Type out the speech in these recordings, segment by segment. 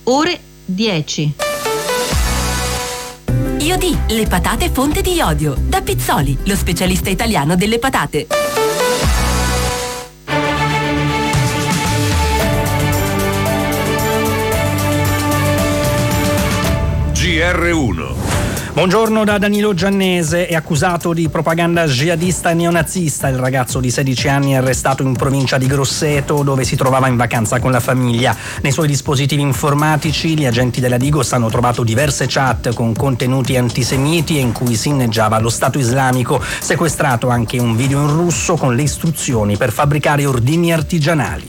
ore 10. Iodì, le patate fonte di iodio. Da Pizzoli, lo specialista italiano delle patate. GR1. Buongiorno da Danilo Giannese. È accusato di propaganda jihadista e neonazista il ragazzo di 16 anni arrestato in provincia di Grosseto, dove si trovava in vacanza con la famiglia. Nei suoi dispositivi informatici gli agenti della Digos hanno trovato diverse chat con contenuti antisemiti e in cui si inneggiava lo Stato islamico. Sequestrato anche un video in russo con le istruzioni per fabbricare ordini artigianali.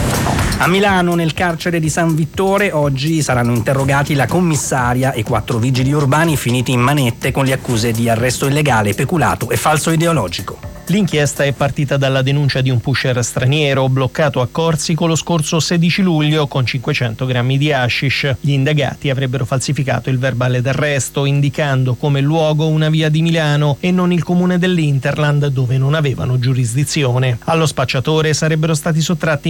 A Milano, nel carcere di San Vittore, oggi saranno interrogati la commissaria e 4 vigili urbani finiti in manette con le accuse di arresto illegale, peculato e falso ideologico. L'inchiesta è partita dalla denuncia di un pusher straniero bloccato a Corsico lo scorso 16 luglio con 500 grammi di hashish. Gli indagati avrebbero falsificato il verbale d'arresto indicando come luogo una via di Milano e non il comune dell'Interland, dove non avevano giurisdizione. Allo spacciatore sarebbero stati sottratti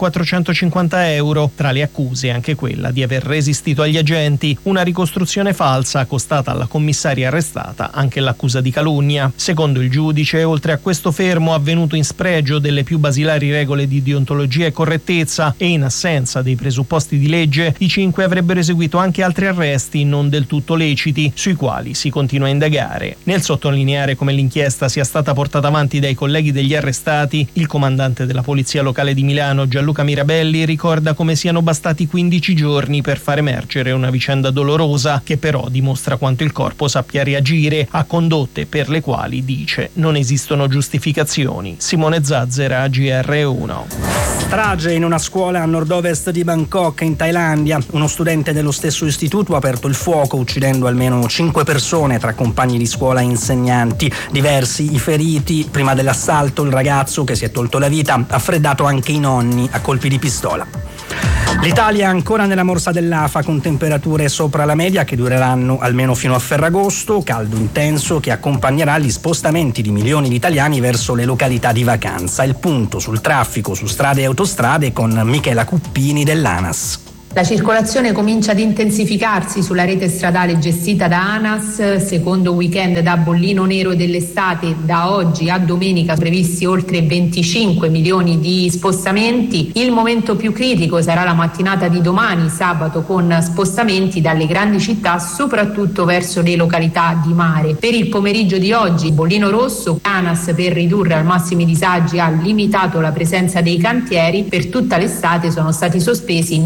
1.450 euro, tra le accuse anche quella di aver resistito agli agenti, una ricostruzione falsa costata alla commissaria arrestata anche l'accusa di calunnia. Secondo il giudice, oltre a questo fermo avvenuto in spregio delle più basilari regole di deontologia e correttezza e in assenza dei presupposti di legge, i 5 avrebbero eseguito anche altri arresti non del tutto leciti, sui quali si continua a indagare. Nel sottolineare come l'inchiesta sia stata portata avanti dai colleghi degli arrestati, il comandante della Polizia Locale di Milano, Gianluca Mirabelli, ricorda come siano bastati 15 giorni per far emergere una vicenda dolorosa che però dimostra quanto il corpo sappia reagire a condotte per le quali, dice, non esistono giustificazioni. Simone Zazzera, GR1. Strage in una scuola a nord-ovest di Bangkok, in Thailandia. Uno studente dello stesso istituto ha aperto il fuoco, uccidendo almeno 5 persone tra compagni di scuola e insegnanti. Diversi i feriti. Prima dell'assalto il ragazzo, che si è tolto la vita, ha freddato anche i nonni a colpi di pistola. L'Italia ancora nella morsa dell'afa, con temperature sopra la media che dureranno almeno fino a Ferragosto, caldo intenso che accompagnerà gli spostamenti di milioni di italiani verso le località di vacanza. Il punto sul traffico su strade e autostrade con Michela Cuppini dell'ANAS. La circolazione comincia ad intensificarsi sulla rete stradale gestita da ANAS. Secondo weekend da bollino nero dell'estate, da oggi a domenica previsti oltre 25 milioni di spostamenti. Il momento più critico sarà la mattinata di domani, sabato, con spostamenti dalle grandi città soprattutto verso le località di mare. Per il pomeriggio di oggi, bollino rosso. ANAS, per ridurre al massimo i disagi, ha limitato la presenza dei cantieri. Per tutta l'estate sono stati sospesi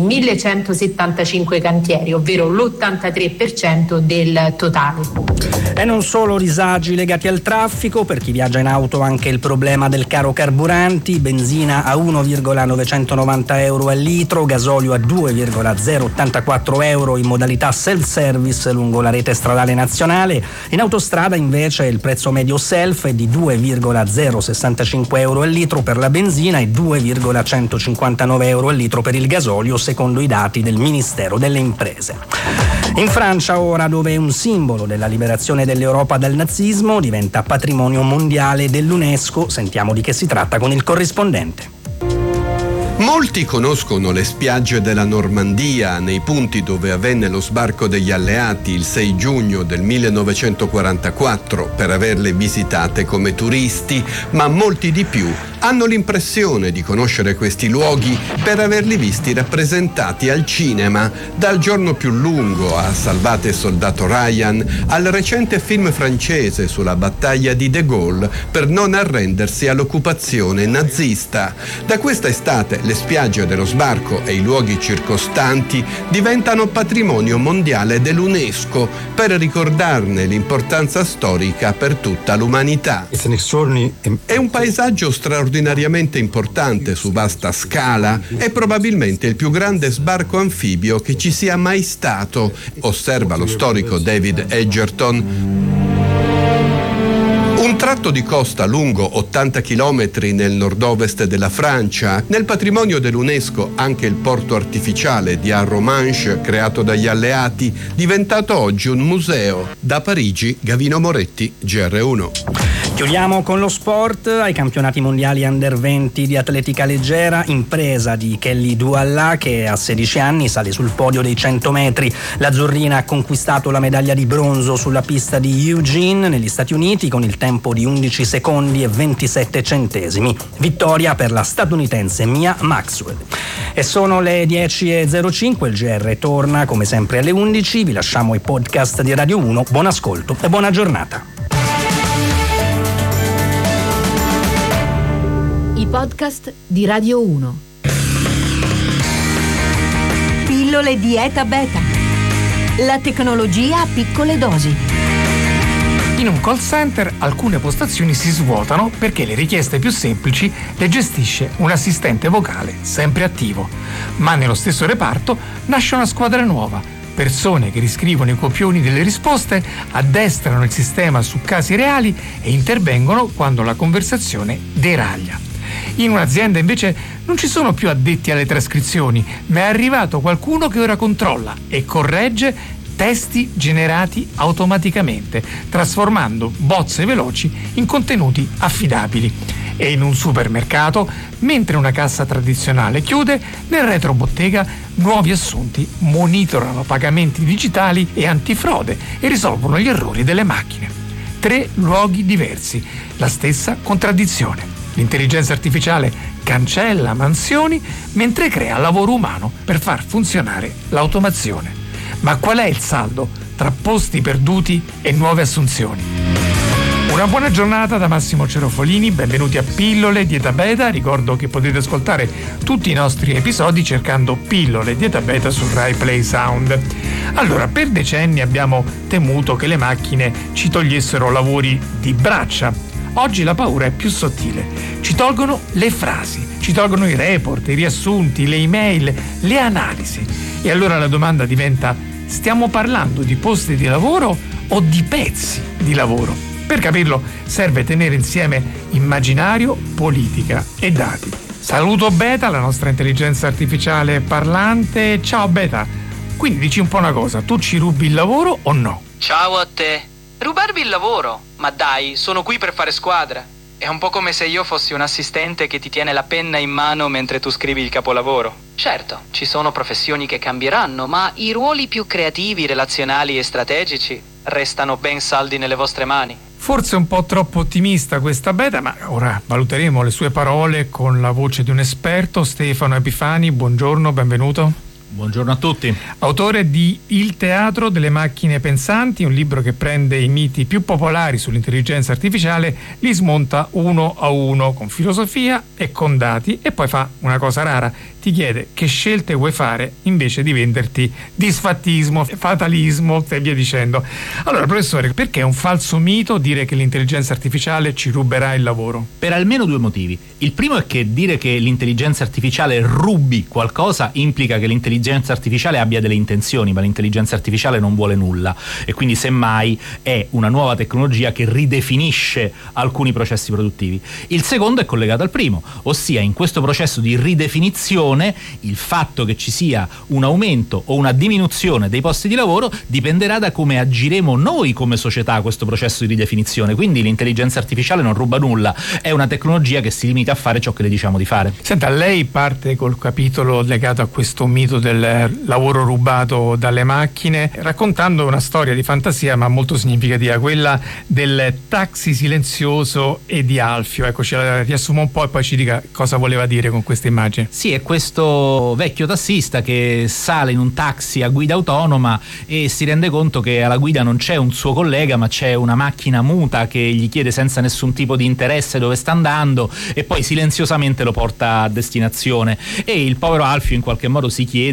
1175 cantieri, ovvero l'83% del totale. E non solo disagi legati al traffico, per chi viaggia in auto anche il problema del caro carburanti, benzina a 1,990 euro al litro, gasolio a 2,084 euro in modalità self-service lungo la rete stradale nazionale. In autostrada invece il prezzo medio self è di 2,065 euro al litro per la benzina e 2,159 euro al litro per il gasolio, secondo i dati del Ministero delle Imprese. In Francia ora, dove un simbolo della liberazione dell'Europa dal nazismo diventa patrimonio mondiale dell'UNESCO, sentiamo di che si tratta con il corrispondente. Molti conoscono le spiagge della Normandia, nei punti dove avvenne lo sbarco degli alleati il 6 giugno del 1944, per averle visitate come turisti, ma molti di più hanno l'impressione di conoscere questi luoghi per averli visti rappresentati al cinema, dal Giorno più lungo a Salvate il soldato Ryan, al recente film francese sulla battaglia di De Gaulle per non arrendersi all'occupazione nazista. Da questa estate le spiagge dello sbarco e i luoghi circostanti diventano patrimonio mondiale dell'UNESCO per ricordarne l'importanza storica per tutta l'umanità. È un paesaggio straordinariamente importante su vasta scala, è probabilmente il più grande sbarco anfibio che ci sia mai stato, osserva lo storico David Edgerton. Un tratto di costa lungo 80 km nel nord-ovest della Francia, nel patrimonio dell'UNESCO anche il porto artificiale di Arromanches, creato dagli alleati, diventato oggi un museo. Da Parigi, Gavino Moretti, GR1. Chiudiamo con lo sport. Ai campionati mondiali Under 20 di atletica leggera, impresa di Kelly Doualla, che a 16 anni sale sul podio dei 100 metri. L'azzurrina ha conquistato la medaglia di bronzo sulla pista di Eugene negli Stati Uniti con il tempo di 11 secondi e 27 centesimi. Vittoria per la statunitense Mia Maxwell. E sono le 10:05, il GR torna come sempre alle 11. Vi lasciamo i podcast di Radio 1. Buon ascolto e buona giornata. I podcast di Radio 1. Pillole Dieta Beta. La tecnologia a piccole dosi. In un call center alcune postazioni si svuotano perché le richieste più semplici le gestisce un assistente vocale sempre attivo. Ma nello stesso reparto nasce una squadra nuova. Persone che riscrivono i copioni delle risposte, addestrano il sistema su casi reali e intervengono quando la conversazione deraglia. In un'azienda invece non ci sono più addetti alle trascrizioni, ma è arrivato qualcuno che ora controlla e corregge testi generati automaticamente, trasformando bozze veloci in contenuti affidabili. E in un supermercato, mentre una cassa tradizionale chiude, nel retrobottega nuovi assunti monitorano pagamenti digitali e antifrode e risolvono gli errori delle macchine. 3 luoghi diversi, la stessa contraddizione. L'intelligenza artificiale cancella mansioni mentre crea lavoro umano per far funzionare l'automazione. Ma qual è il saldo tra posti perduti e nuove assunzioni? Una buona giornata da Massimo Cerofolini, benvenuti a Pillole Dieta Beta. Ricordo che potete ascoltare tutti i nostri episodi cercando Pillole Dieta Beta su Rai Play Sound. Allora, per decenni abbiamo temuto che le macchine ci togliessero lavori di braccia. Oggi la paura è più sottile. Ci tolgono le frasi, ci tolgono i report, i riassunti, le email, le analisi. E allora la domanda diventa: stiamo parlando di posti di lavoro o di pezzi di lavoro? Per capirlo serve tenere insieme immaginario, politica e dati. Saluto Beta, la nostra intelligenza artificiale parlante. Ciao Beta, quindi dici un po' una cosa, tu ci rubi il lavoro o no? Ciao a te. Rubarvi il lavoro? Ma dai, sono qui per fare squadra. È un po' come se io fossi un assistente che ti tiene la penna in mano mentre tu scrivi il capolavoro. Certo, ci sono professioni che cambieranno, ma i ruoli più creativi, relazionali e strategici restano ben saldi nelle vostre mani. Forse un po' troppo ottimista questa Beta, ma ora valuteremo le sue parole con la voce di un esperto. Stefano Epifani, buongiorno, benvenuto. Buongiorno a tutti. Autore di Il teatro delle macchine pensanti, un libro che prende i miti più popolari sull'intelligenza artificiale, li smonta uno a uno con filosofia e con dati e poi fa una cosa rara, ti chiede che scelte vuoi fare invece di venderti disfattismo, fatalismo e via dicendo. Allora professore, perché è un falso mito dire che l'intelligenza artificiale ci ruberà il lavoro? Per almeno 2 motivi. Il primo è che dire che l'intelligenza artificiale rubi qualcosa implica che l'intelligenza artificiale abbia delle intenzioni, ma l'intelligenza artificiale non vuole nulla e quindi semmai è una nuova tecnologia che ridefinisce alcuni processi produttivi. Il secondo è collegato al primo, ossia in questo processo di ridefinizione il fatto che ci sia un aumento o una diminuzione dei posti di lavoro dipenderà da come agiremo noi come società a questo processo di ridefinizione. Quindi l'intelligenza artificiale non ruba nulla, è una tecnologia che si limita a fare ciò che le diciamo di fare. Senta, lei parte col capitolo legato a questo mito del lavoro rubato dalle macchine, raccontando una storia di fantasia ma molto significativa, quella del taxi silenzioso e di Alfio. Ecco, ce la riassumo un po' e poi ci dica cosa voleva dire con questa immagine. Sì, è questo vecchio tassista che sale in un taxi a guida autonoma e si rende conto che alla guida non c'è un suo collega ma c'è una macchina muta che gli chiede senza nessun tipo di interesse dove sta andando e poi silenziosamente lo porta a destinazione e il povero Alfio in qualche modo si chiede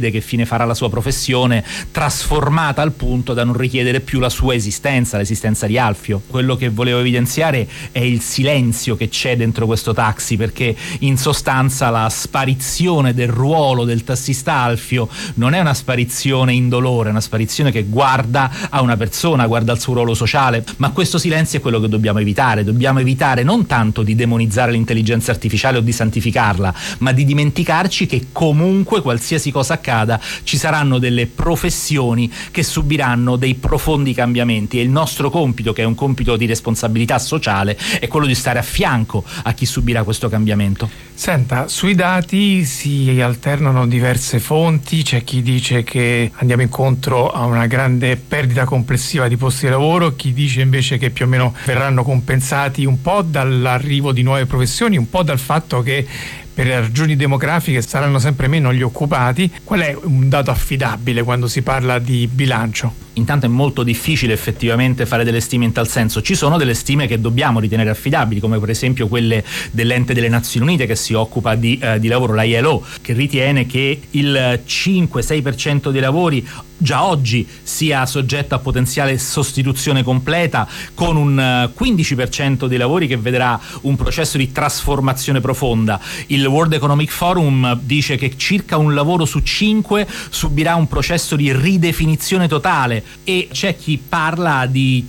decide che fine farà la sua professione, trasformata al punto da non richiedere più la sua esistenza, l'esistenza di Alfio. Quello che volevo evidenziare è il silenzio che c'è dentro questo taxi, perché in sostanza la sparizione del ruolo del tassista Alfio non è una sparizione indolore, è una sparizione che guarda a una persona, guarda al suo ruolo sociale. Ma questo silenzio è quello che dobbiamo evitare non tanto di demonizzare l'intelligenza artificiale o di santificarla, ma di dimenticarci che comunque qualsiasi cosa accada ci saranno delle professioni che subiranno dei profondi cambiamenti, e il nostro compito, che è un compito di responsabilità sociale, è quello di stare a fianco a chi subirà questo cambiamento. Senta, sui dati si alternano diverse fonti, c'è chi dice che andiamo incontro a una grande perdita complessiva di posti di lavoro, chi dice invece che più o meno verranno compensati un po' dall'arrivo di nuove professioni, un po' dal fatto che per ragioni demografiche saranno sempre meno gli occupati. Qual è un dato affidabile quando si parla di bilancio? Intanto è molto difficile effettivamente fare delle stime in tal senso. Ci sono delle stime che dobbiamo ritenere affidabili, come per esempio quelle dell'ente delle Nazioni Unite che si occupa di lavoro, la ILO, che ritiene che il 5-6% dei lavori già oggi sia soggetto a potenziale sostituzione completa, con un 15% dei lavori che vedrà un processo di trasformazione profonda. Il World Economic Forum dice che circa un lavoro su 5 subirà un processo di ridefinizione totale, e c'è chi parla di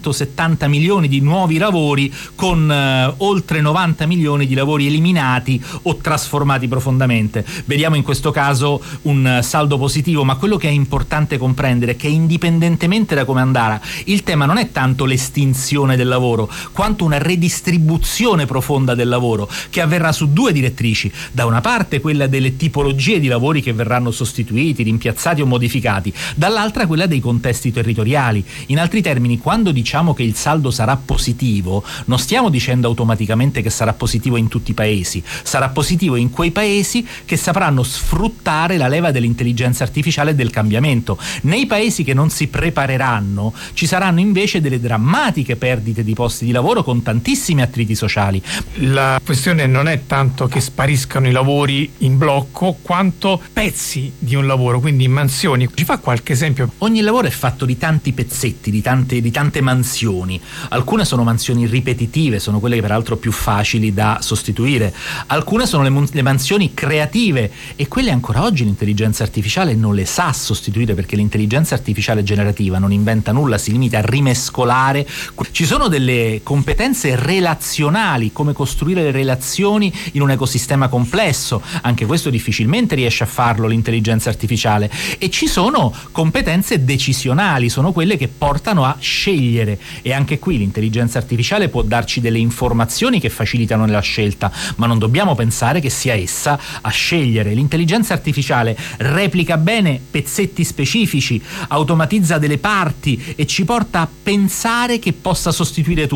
170 milioni di nuovi lavori, con oltre 90 milioni di lavori eliminati o trasformati profondamente. Vediamo in questo caso un saldo positivo, ma quello che è importante comprendere è che indipendentemente da come andrà, il tema non è tanto l'estinzione del lavoro quanto una redistribuzione profonda del lavoro, che avverrà su due direttrici: da una parte quella delle tipologie di lavori che verranno sostituiti, rimpiazzati o modificati, dall'altra quella dei contesti territoriali. In altri termini, quando diciamo che il saldo sarà positivo, non stiamo dicendo automaticamente che sarà positivo in tutti i paesi, sarà positivo in quei paesi che sapranno sfruttare la leva dell'intelligenza artificiale e del cambiamento. Nei paesi che non si prepareranno ci saranno invece delle drammatiche perdite di posti di lavoro con tantissimi attriti sociali. La questione non è tanto che spariscano i lavori in blocco quanto pezzi di un lavoro, quindi mansioni. Ci fa qualche esempio? Ogni lavoro è fatto di tanti pezzetti, di tante mansioni. Alcune sono mansioni ripetitive, sono quelle peraltro più facili da sostituire. Alcune sono le mansioni creative, e quelle ancora oggi l'intelligenza artificiale non le sa sostituire, perché l'intelligenza artificiale generativa non inventa nulla, si limita a rimescolare. Ci sono delle competenze relazionali, come costruire le relazioni in un ecosistema complesso, anche questo difficilmente riesce a farlo l'intelligenza artificiale. E ci sono competenze decisionali, sono quelle che portano a scegliere, e anche qui l'intelligenza artificiale può darci delle informazioni che facilitano la scelta, ma non dobbiamo pensare che sia essa a scegliere. L'intelligenza artificiale replica bene pezzetti specifici, automatizza delle parti e ci porta a pensare che possa sostituire tutto.